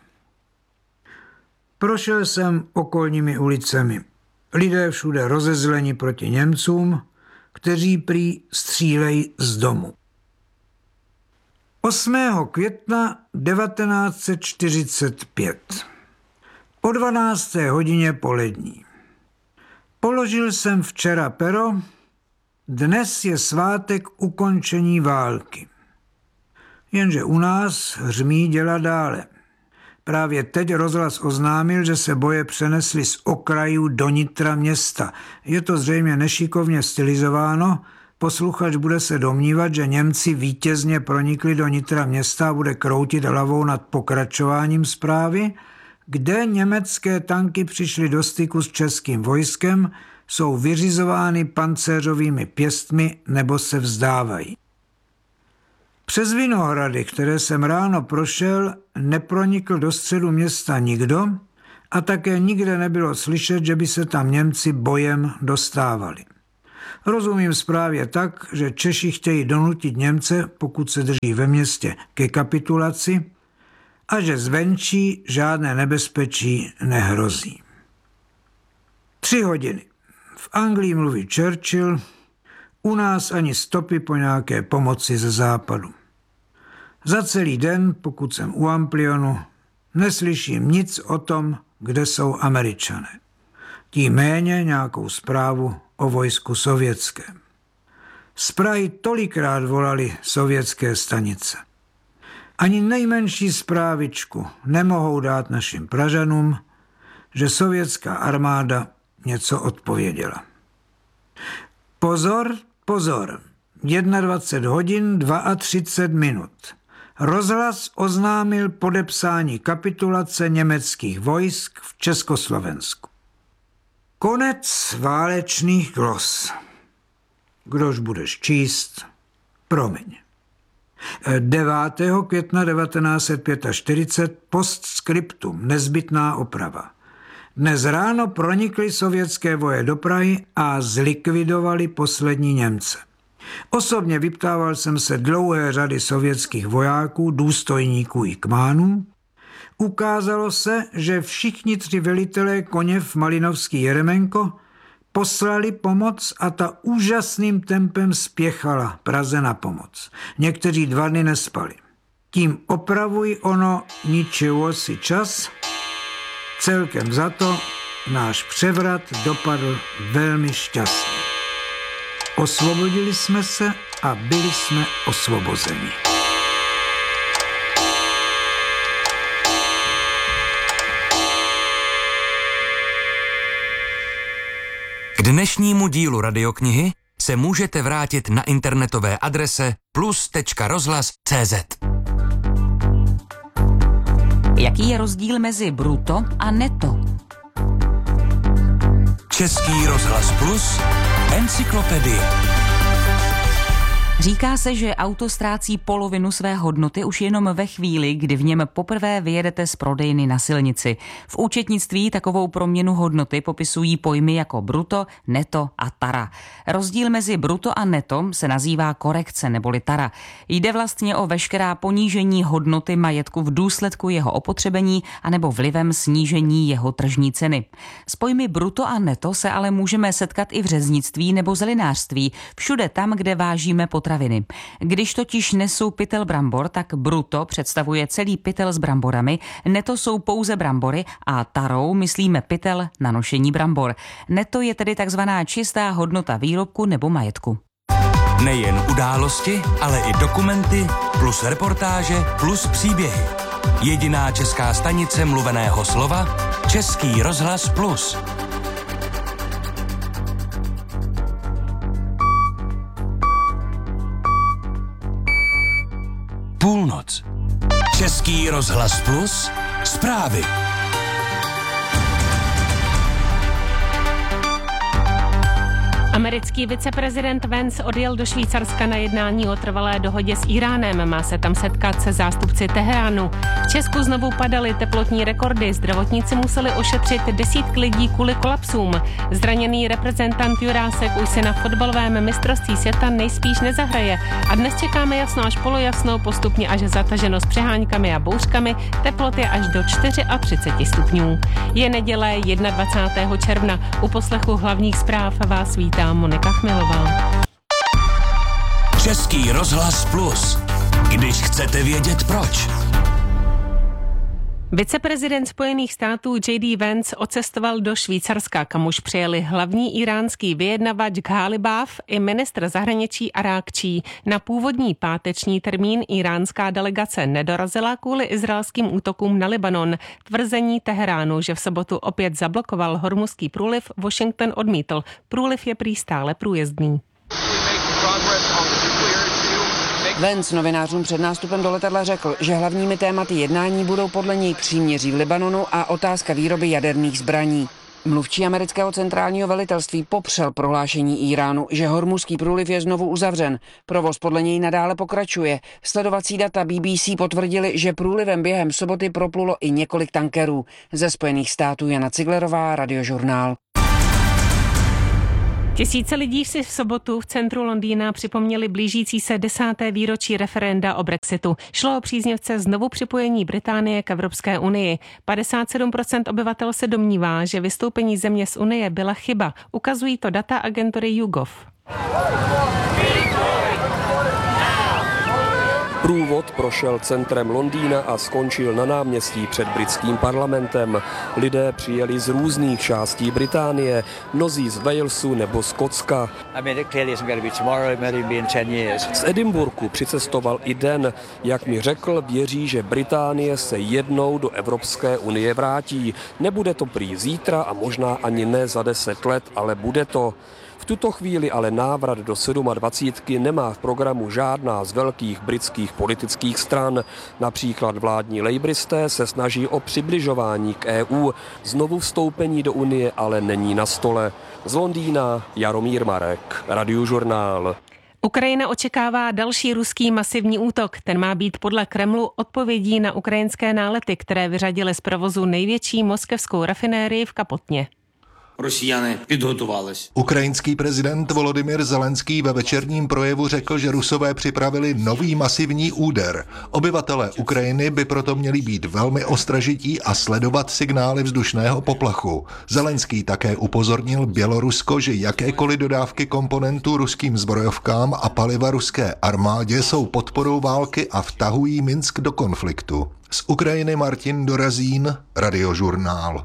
Prošel jsem okolními ulicemi. Lidé všude rozezleni proti Němcům, kteří prý střílejí z domu. osmého května devatenáct set čtyřicet pět. O dvanácté hodině polední. Položil jsem včera pero, dnes je svátek ukončení války. Jenže u nás hřmí děla dále. Právě teď rozhlas oznámil, že se boje přenesly z okrajů do nitra města. Je to zřejmě nešikovně stylizováno, posluchač bude se domnívat, že Němci vítězně pronikli do nitra města a bude kroutit hlavou nad pokračováním zprávy, kde německé tanky přišly do styku s českým vojskem, jsou vyřizovány pancéřovými pěstmi nebo se vzdávají. Přes Vinohrady, které jsem ráno prošel, nepronikl do středu města nikdo a také nikde nebylo slyšet, že by se tam Němci bojem dostávali. Rozumím zprávě tak, že Češi chtějí donutit Němce, pokud se drží ve městě, ke kapitulaci a že zvenčí žádné nebezpečí nehrozí. Tři hodiny. V Anglii mluví Churchill, u nás ani stopy po nějaké pomoci ze západu. Za celý den, pokud jsem u Amplionu, neslyším nic o tom, kde jsou Američané. Tím méně nějakou zprávu o vojsku sovětském. Z Prahy tolikrát volali sovětské stanice. Ani nejmenší zprávičku nemohou dát našim Pražanům, že sovětská armáda něco odpověděla. Pozor, pozor, dvacet jedna hodin třicet dva minut. Rozhlas oznámil podepsání kapitulace německých vojsk v Československu. Konec válečných glos. Kdož budeš číst, promiň. devátého května devatenáct set čtyřicet pět postscriptum, nezbytná oprava. Dnes ráno pronikly sovětské voje do Prahy a zlikvidovali poslední Němce. Osobně vyptával jsem se dlouhé řady sovětských vojáků, důstojníků i kmánů. Ukázalo se, že všichni tři velitelé Koněv, Malinovský, Jeremenko poslali pomoc a ta úžasným tempem spěchala Praze na pomoc. Někteří dva dny nespali. Tím opravuj ono ničeho si čas. Celkem za to náš převrat dopadl velmi šťastně. Osvobodili jsme se a byli jsme osvobozeni. K dnešnímu dílu radioknihy se můžete vrátit na internetové adrese plus tečka rozhlas tečka cé zet. Jaký je rozdíl mezi bruto a neto? Český rozhlas Plus, encyklopedie. Říká se, že auto ztrácí polovinu své hodnoty už jenom ve chvíli, kdy v něm poprvé vyjedete z prodejny na silnici. V účetnictví takovou proměnu hodnoty popisují pojmy jako bruto, neto a tara. Rozdíl mezi bruto a neto se nazývá korekce neboli tara. Jde vlastně o veškerá ponížení hodnoty majetku v důsledku jeho opotřebení anebo vlivem snížení jeho tržní ceny. S pojmy bruto a neto se ale můžeme setkat i v řeznictví nebo zelinářství, všude tam, kde vážíme potraviny. Když totiž nesu pytel brambor, tak bruto představuje celý pytel s bramborami, neto jsou pouze brambory a tarou myslíme pytel na nošení brambor. Neto je tedy takzvaná čistá hodnota výrobku nebo majetku. Nejen události, ale i dokumenty, plus reportáže, plus příběhy. Jediná česká stanice mluveného slova, Český rozhlas Plus. Půlnoc. Český rozhlas Plus. Zprávy. Americký viceprezident Vance odjel do Švýcarska na jednání o trvalé dohodě s Íránem. Má se tam setkat se zástupci Teheránu. V Česku znovu padaly teplotní rekordy. Zdravotníci museli ošetřit desítky lidí kvůli kolapsům. Zraněný reprezentant Jurásek už si na fotbalovém mistrovství světa nejspíš nezahraje. A dnes čekáme jasno až polojasno, postupně až zataženo s přeháňkami a bouřkami, teploty až do třicet čtyři stupňů. Je neděle dvacátého prvního června. U poslechu hlavních zpráv vás vítá Monika Chmilová. Český rozhlas Plus. Když chcete vědět proč. Viceprezident Spojených států J D Vance odcestoval do Švýcarska, kam už přijeli hlavní iránský vyjednavač Ghalibaf i ministr zahraničí Arákčí. Na původní páteční termín iránská delegace nedorazila kvůli izraelským útokům na Libanon. Tvrzení Teheránu, že v sobotu opět zablokoval Hormuzský průliv, Washington odmítl. Průliv je prý stále průjezdný. Vance novinářům před nástupem do letadla řekl, že hlavními tématy jednání budou podle něj příměří v Libanonu a otázka výroby jaderných zbraní. Mluvčí amerického centrálního velitelství popřel prohlášení Íránu, že Hormuzský průliv je znovu uzavřen. Provoz podle něj nadále pokračuje. Sledovací data B B C potvrdili, že průlivem během soboty proplulo i několik tankerů. Ze Spojených států Jana Ciglerová, Radiožurnál. Tisíce lidí si v sobotu v centru Londýna připomněli blížící se desáté výročí referenda o Brexitu. Šlo o příznivce znovu připojení Británie k Evropské unii. padesát sedm procent obyvatel se domnívá, že vystoupení země z unie byla chyba. Ukazují to data agentury YouGov. Průvod prošel centrem Londýna a skončil na náměstí před britským parlamentem. Lidé přijeli z různých částí Británie, mnozí z Walesu nebo Skotska. Z Edinburghu přicestoval i Den. Jak mi řekl, věří, že Británie se jednou do Evropské unie vrátí. Nebude to prý zítra a možná ani ne za deset let, ale bude to. V tuto chvíli ale návrat do sedmadvacítky nemá v programu žádná z velkých britských politických stran. Například vládní lejbristé se snaží o přibližování k E U. Znovu vstoupení do Unie ale není na stole. Z Londýna Jaromír Marek, Radiožurnál. Ukrajina očekává další ruský masivní útok. Ten má být podle Kremlu odpovědí na ukrajinské nálety, které vyřadily z provozu největší moskevskou rafinérii v Kapotně. Ukrajinský prezident Volodymyr Zelenský ve večerním projevu řekl, že Rusové připravili nový masivní úder. Obyvatelé Ukrajiny by proto měli být velmi ostražití a sledovat signály vzdušného poplachu. Zelenský také upozornil Bělorusko, že jakékoliv dodávky komponentů ruským zbrojovkám a paliva ruské armádě jsou podporou války a vtahují Minsk do konfliktu. Z Ukrajiny Martin Dorazín, Radiožurnál.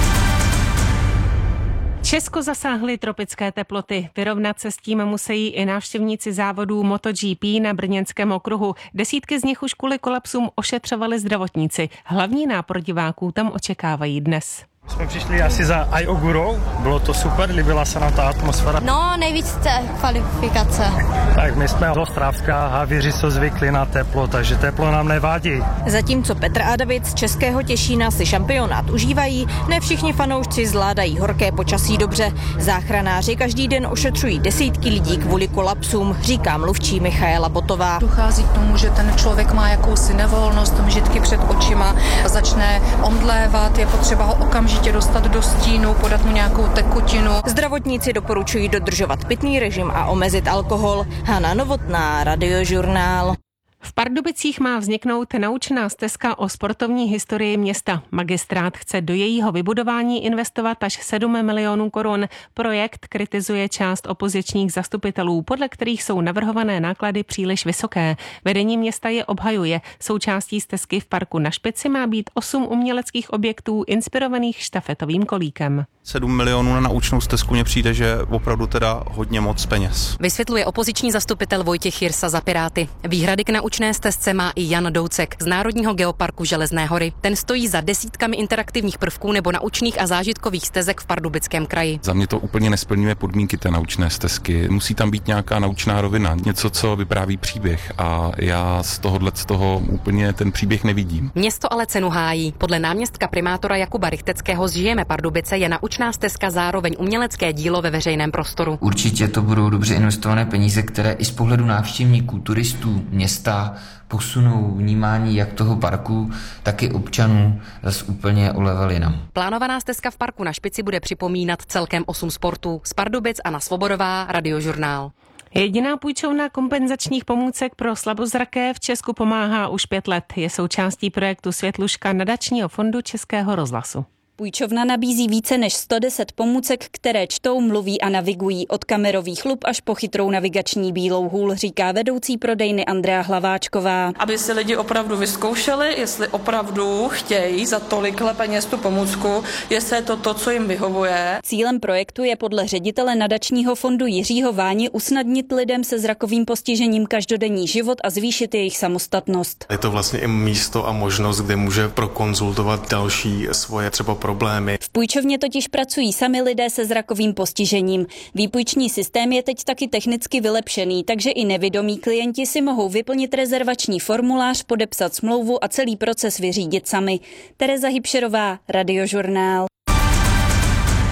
Česko zasáhly tropické teploty. Vyrovnat se s tím musí i návštěvníci závodů MotoGP na brněnském okruhu. Desítky z nich už kvůli kolapsům ošetřovali zdravotníci. Hlavní nápor diváků tam očekávají dnes. Jsme přišli asi za Ajogurou, bylo to super, líbila se nám ta atmosféra. No, nejvíc kvalifikace. Tak my jsme z Ostravska, Havíři jsou zvyklí na teplo, takže teplo nám nevadí. Zatímco Petr a David z Českého Těšína si šampionát užívají, ne všichni fanoušci zvládají horké počasí dobře. Záchranáři každý den ošetřují desítky lidí kvůli kolapsům, říká mluvčí Michaela Botová. Dochází k tomu, že ten člověk má jakousi nevolnost, mžitky před očima, začne omdlévat, je potřeba ho okamžitě dostat do stínu, podat mu nějakou tekutinu. Zdravotníci doporučují dodržovat pitný režim a omezit alkohol. Hana Novotná, Radiožurnál. V Pardubicích má vzniknout naučná stezka o sportovní historii města. Magistrát chce do jejího vybudování investovat až sedm milionů korun. Projekt kritizuje část opozičních zastupitelů, podle kterých jsou navrhované náklady příliš vysoké. Vedení města je obhajuje. Součástí stezky v parku Na Špici má být osm uměleckých objektů inspirovaných štafetovým kolíkem. sedm milionů na naučnou stezku mně přijde, že opravdu teda hodně moc peněz. Vysvětluje opoziční zastupitel Vojtěch Jirsa za Piráty. Výhrady k naučné stezce má i Jan Doucek z Národního geoparku Železné hory. Ten stojí za desítkami interaktivních prvků nebo naučných a zážitkových stezek v Pardubickém kraji. Za mě to úplně nesplňuje podmínky té naučné stezky. Musí tam být nějaká naučná rovina, něco, co vypráví příběh, a já z tohohle z toho úplně ten příběh nevidím. Město ale cenu hájí. Podle náměstka primátora Jakuba Rychteckého z Žijeme Pardubice je naučná stezka zároveň umělecké dílo ve veřejném prostoru. Určitě to budou dobře investované peníze, které i z pohledu návštěvníků, turistů, města posunou vnímání jak toho parku, tak i občanů zase úplně o level jinam. Plánovaná stezka v parku Na Špici bude připomínat celkem osm sportů. Z Pardubic Anna Svobodová, Radiožurnál. Jediná půjčovna kompenzačních pomůcek pro slabozraké v Česku pomáhá už pět let. Je součástí projektu Světluška nadačního fondu Českého rozhlasu. Půjčovna nabízí více než sto deset pomůcek, které čtou, mluví a navigují od kamerových lup až po chytrou navigační bílou hůl, říká vedoucí prodejny Andrea Hlaváčková. Aby si lidi opravdu vyzkoušeli, jestli opravdu chtějí za tolik peněz tu pomůcku, jestli je to to, co jim vyhovuje. Cílem projektu je podle ředitele nadačního fondu Jiřího Váni usnadnit lidem se zrakovým postižením každodenní život a zvýšit jejich samostatnost. Je to vlastně i místo a možnost, kde může prokonzultovat další svoje třeba problémy. V půjčovně totiž pracují sami lidé se zrakovým postižením. Výpůjční systém je teď taky technicky vylepšený, takže i nevidomí klienti si mohou vyplnit rezervační formulář, podepsat smlouvu a celý proces vyřídit sami. Tereza Hybšerová, Radiožurnál.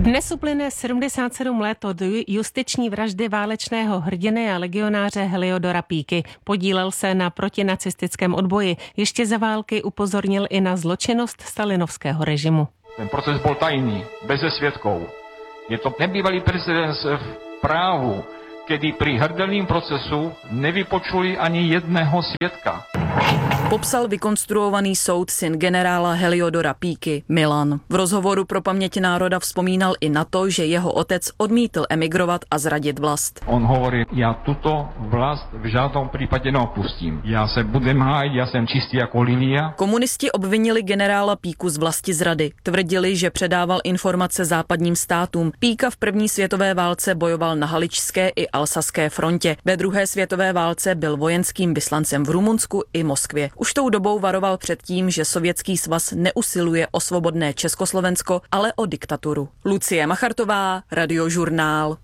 Dnes uplyne sedmdesát sedm let od justiční vraždy válečného hrdiny a legionáře Heliodora Píky. Podílel se na protinacistickém odboji. Ještě za války upozornil i na zločinnost stalinovského režimu. Ten proces byl tajný, beze svědků. Je to nebývalý precedens v právu, kedy pri hrdelným procesu nevypočuli ani jedného svědka. Popsal vykonstruovaný soud syn generála Heliodora Píky, Milan. V rozhovoru pro Paměť národa vzpomínal i na to, že jeho otec odmítl emigrovat a zradit vlast. On hovorí, já tuto vlast v žádném případě neopustím. Já se budem hájit, já jsem čistý jako lilia. Komunisti obvinili generála Píku z vlasti zrady. Tvrdili, že předával informace západním státům. Píka v první světové válce bojoval na haličské i alsaské frontě. Ve druhé světové válce byl vojenským vyslancem v Rumunsku i Moskvě. Už tou dobou varoval před tím, že Sovětský svaz neusiluje o svobodné Československo, ale o diktaturu. Lucie Machartová, Radiožurnál.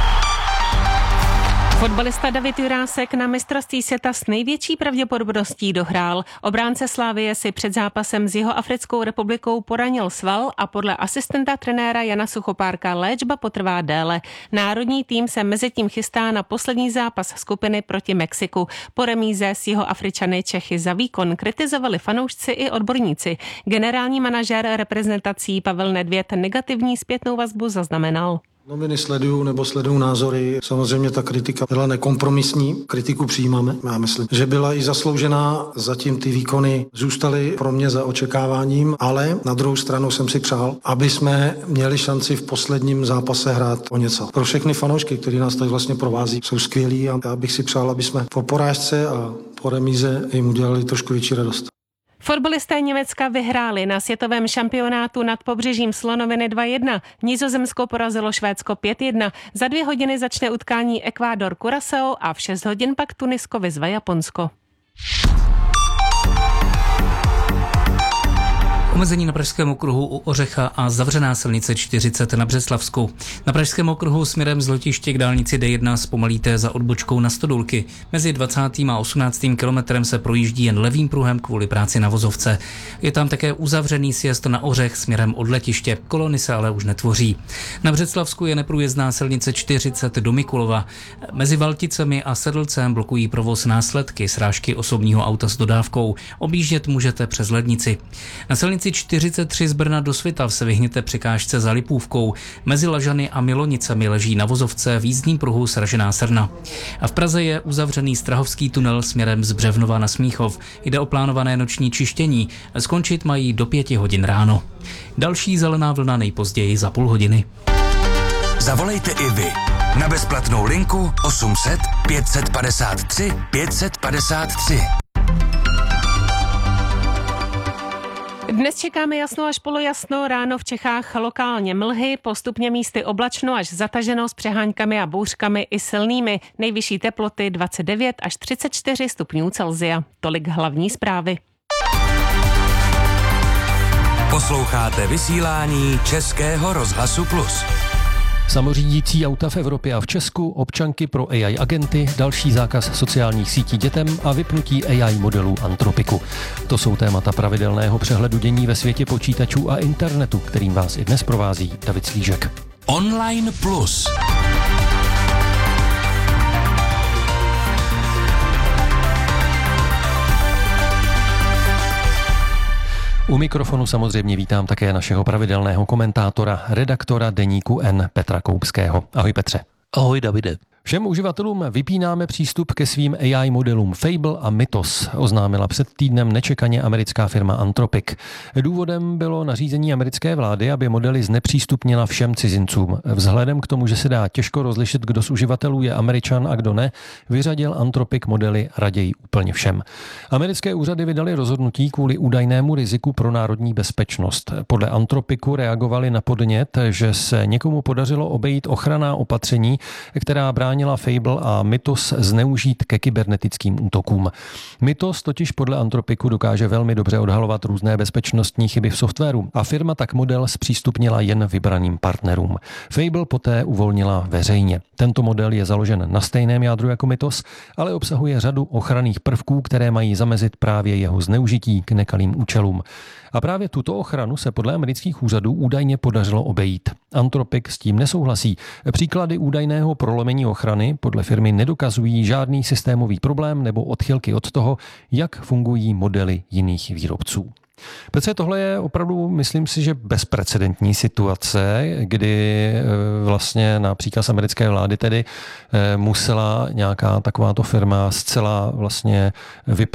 Fotbalista David Jurásek na mistrovství světa s největší pravděpodobností dohrál. Obránce Slavie si před zápasem s Jihoafrickou republikou poranil sval a podle asistenta trenéra Jana Suchopárka léčba potrvá déle. Národní tým se mezitím chystá na poslední zápas skupiny proti Mexiku. Po remíze s Jihoafričany Čechy za výkon kritizovali fanoušci i odborníci. Generální manažér reprezentací Pavel Nedvěd negativní zpětnou vazbu zaznamenal. Noviny sledují nebo sledují názory. Samozřejmě ta kritika byla nekompromisní, kritiku přijímáme. Já myslím, že byla i zasloužená, zatím ty výkony zůstaly pro mě za očekáváním, ale na druhou stranu jsem si přál, aby jsme měli šanci v posledním zápase hrát o něco. Pro všechny fanoušky, kteří nás tady vlastně provází, jsou skvělí a já bych si přál, aby jsme po porážce a po remíze jim udělali trošku větší radost. Fotbalisté Německa vyhráli na světovém šampionátu nad pobřežím Slonoviny dva jedna. Nizozemsko porazilo Švédsko pět jedna. Za dvě hodiny začne utkání Ekvádor Curaçao a v šest hodin pak Tunisko vyzve Japonsko. Omezení na Pražském okruhu u Ořecha a zavřená silnice čtyřicet na Břeclavsku. Na Pražském okruhu směrem z letiště k dálnici D jedna zpomalíte za odbočkou na Stodulky. Mezi dvacátým a osmnáctým kilometrem se projíždí jen levým pruhem kvůli práci na vozovce. Je tam také uzavřený sjezd na Ořech směrem od letiště. Kolony se ale už netvoří. Na Břeclavsku je neprůjezdná silnice čtyřicet do Mikulova. Mezi Valticemi a Sedlcem blokují provoz následky srážky osobního auta s dodávkou. Objíždět můžete přes Lednici. Na silnici čtyřicet tři z Brna do Svitav se vyhněte překážce za Lipůvkou. Mezi Lažany a Milonicemi leží na vozovce v jízdním pruhu sražená srna. A v Praze je uzavřený Strahovský tunel směrem z Břevnova na Smíchov. Jde o plánované noční čištění. Skončit mají do pěti hodin ráno. Další zelená vlna nejpozději za půl hodiny. Zavolejte i vy na bezplatnou linku osm set pět set padesát tři pět set padesát tři. Dnes čekáme jasno až polojasno, ráno v Čechách lokálně mlhy, postupně místy oblačno až zataženo s přeháňkami a bouřkami i silnými. Nejvyšší teploty dvacet devět až třicet čtyři stupňů Celsia. Tolik hlavní zprávy. Posloucháte vysílání Českého rozhlasu Plus. Samořídící auta v Evropě a v Česku, občanky pro A I agenty, další zákaz sociálních sítí dětem a vypnutí A I modelů Antropiku. To jsou témata pravidelného přehledu dění ve světě počítačů a internetu, kterým vás i dnes provází David Slížek. Online Plus. U mikrofonu samozřejmě vítám také našeho pravidelného komentátora, redaktora deníku N Petra Koupského. Ahoj Petře. Ahoj Davide. Všem uživatelům vypínáme přístup ke svým A I modelům Fable a Mythos, oznámila před týdnem nečekaně americká firma Anthropic. Důvodem bylo nařízení americké vlády, aby modely znepřístupnila všem cizincům. Vzhledem k tomu, že se dá těžko rozlišit, kdo z uživatelů je Američan a kdo ne, vyřadil Anthropic modely raději úplně všem. Americké úřady vydaly rozhodnutí kvůli údajnému riziku pro národní bezpečnost. Podle Anthropicu reagovali na podnět, že se někomu podařilo obejít ochranná opatření, která brání zabránila Fable a Mythos zneužít ke kybernetickým útokům. Mythos totiž podle Anthropicu dokáže velmi dobře odhalovat různé bezpečnostní chyby v softwaru a firma tak model zpřístupnila jen vybraným partnerům. Fable poté uvolnila veřejně. Tento model je založen na stejném jádru jako Mythos, ale obsahuje řadu ochranných prvků, které mají zamezit právě jeho zneužití k nekalým účelům. A právě tuto ochranu se podle amerických úřadů údajně podařilo obejít. Anthropic s tím nesouhlasí. Příklady údajného prolomení ochrany podle firmy nedokazují žádný systémový problém nebo odchylky od toho, jak fungují modely jiných výrobců. Petře, tohle je opravdu, myslím si, že bezprecedentní situace, kdy vlastně na příkaz americké vlády tedy musela nějaká takováto firma zcela vlastně vypnout